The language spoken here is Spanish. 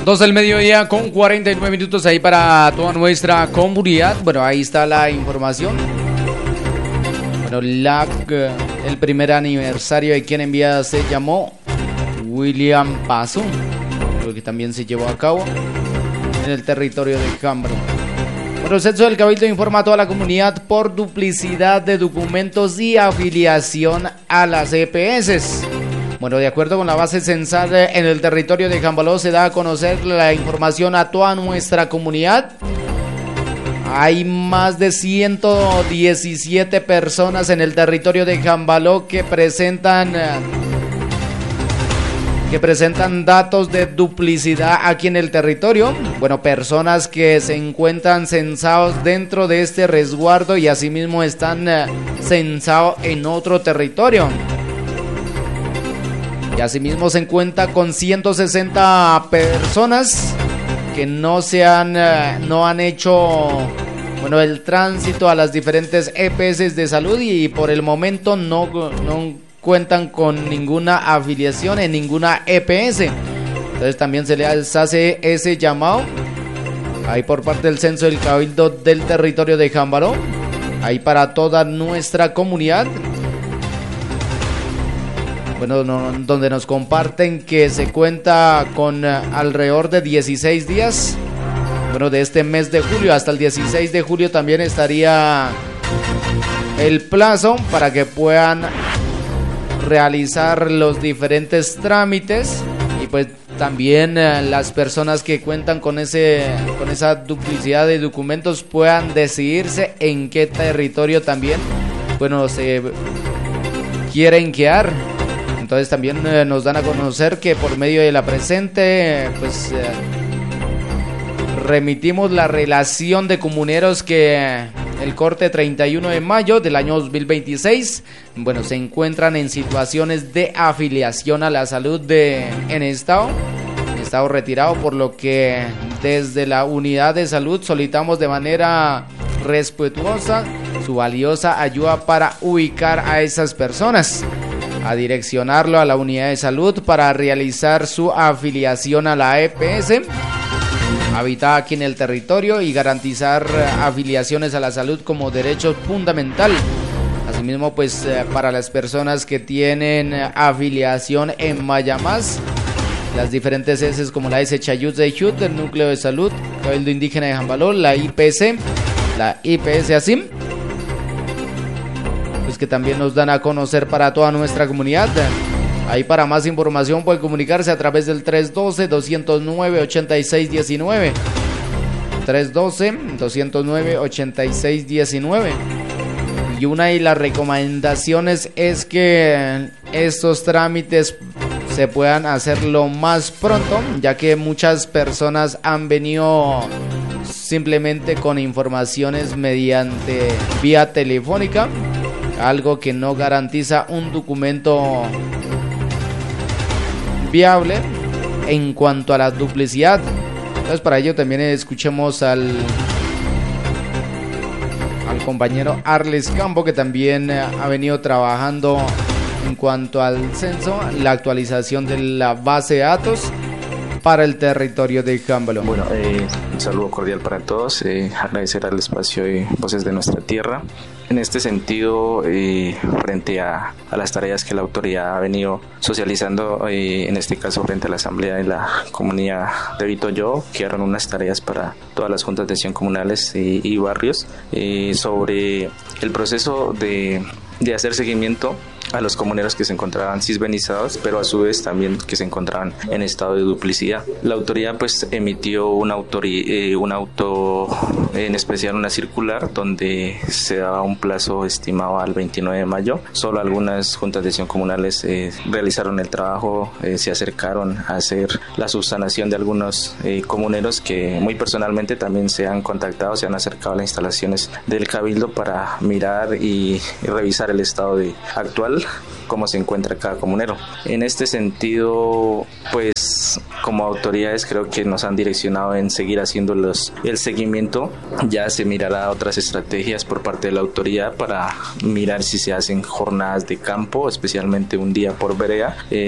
12 del mediodía con 49 minutos ahí para toda nuestra comunidad. Bueno, ahí está la información. Bueno, el primer aniversario de quien envía se llamó William Paso, lo que también se llevó a cabo en el territorio de Cambro. Bueno, el Censo del Cabildo informa a toda la comunidad por duplicidad de documentos y afiliación a las EPS. Bueno, de acuerdo con la base censal en el territorio de Jambaló, se da a conocer la información a toda nuestra comunidad. Hay más de 117 personas en el territorio de Jambaló que presentan datos de duplicidad aquí en el territorio. Bueno, personas que se encuentran censados dentro de este resguardo y asimismo están censados en otro territorio. Y asimismo se encuentra con 160 personas que no han hecho el tránsito a las diferentes EPS de salud y por el momento no cuentan con ninguna afiliación en ninguna EPS. Entonces también se les hace ese llamado ahí por parte del Censo del Cabildo del territorio de Jambaló, ahí para toda nuestra comunidad. Bueno, donde nos comparten que se cuenta con alrededor de 16 días. Bueno, de este mes de julio hasta el 16 de julio también estaría el plazo para que puedan realizar los diferentes trámites y pues también las personas que cuentan con esa duplicidad de documentos puedan decidirse en qué territorio también se quieren quedar. Entonces también nos dan a conocer que por medio de la presente remitimos la relación de comuneros que el corte 31 de mayo del año 2026 se encuentran en situaciones de afiliación a la salud en estado retirado, por lo que desde la unidad de salud solicitamos de manera respetuosa su valiosa ayuda para ubicar a esas personas, a direccionarlo a la unidad de salud para realizar su afiliación a la EPS habitada aquí en el territorio y garantizar afiliaciones a la salud como derecho fundamental. Asimismo, para las personas que tienen afiliación en Mayamás, las diferentes S como la S Chayut de Chut, el Núcleo de Salud, Cabildo Indígena de Jambaló, la IPC, la IPS ASIM, que también nos dan a conocer para toda nuestra comunidad. Ahí para más información puede comunicarse a través del 312-209-8619. 312-209-8619. Y una de las recomendaciones es que estos trámites se puedan hacer lo más pronto, ya que muchas personas han venido simplemente con informaciones mediante vía telefónica, algo que no garantiza un documento viable en cuanto a la duplicidad. Entonces para ello también escuchemos al compañero Arles Campo, que también ha venido trabajando en cuanto al censo, la actualización de la base de datos para el territorio de Jambaló. Bueno, un saludo cordial para todos, agradecer al espacio de Voces de Nuestra Tierra. En este sentido, frente a las tareas que la autoridad ha venido socializando, en este caso frente a la Asamblea de la Comunidad de Vitoyo, quedaron unas tareas para todas las juntas de acción comunales y barrios sobre el proceso de hacer seguimiento a los comuneros que se encontraban cisbenizados, pero a su vez también que se encontraban en estado de duplicidad. La autoridad emitió un auto, en especial una circular, donde se daba un plazo estimado al 29 de mayo. Solo algunas juntas de acción comunales realizaron el trabajo, se acercaron a hacer la subsanación de algunos comuneros que muy personalmente también se han contactado, se han acercado a las instalaciones del Cabildo para mirar y revisar el estado actual, cómo se encuentra cada comunero. En este sentido, como autoridades creo que nos han direccionado en seguir haciendo el seguimiento. Ya se mirará otras estrategias por parte de la autoridad para mirar si se hacen jornadas de campo, especialmente un día por vereda,